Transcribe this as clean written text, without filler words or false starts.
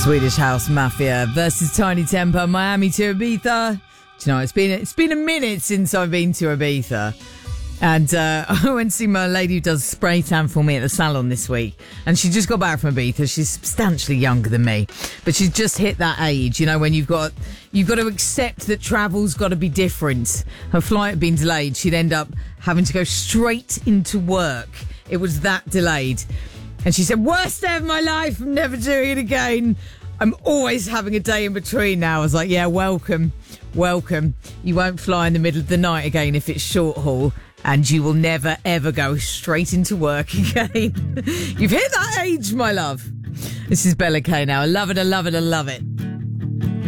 Swedish House Mafia versus Tiny Temper, Miami to Ibiza. Do you know, it's been a minute since I've been to Ibiza. And I went to see my lady who does spray tan for me at the salon this week. And she just got back from Ibiza. She's substantially younger than me. But she's just hit that age, you know, when you've got to accept that travel's got to be different. Her flight had been delayed. She'd end up having to go straight into work. It was that delayed. And she said, worst day of my life. I'm never doing it again. I'm always having a day in between now. I was like, yeah, welcome. You won't fly in the middle of the night again if it's short haul. And you will never, ever go straight into work again. You've hit that age, my love. This is Bella K now. I love it.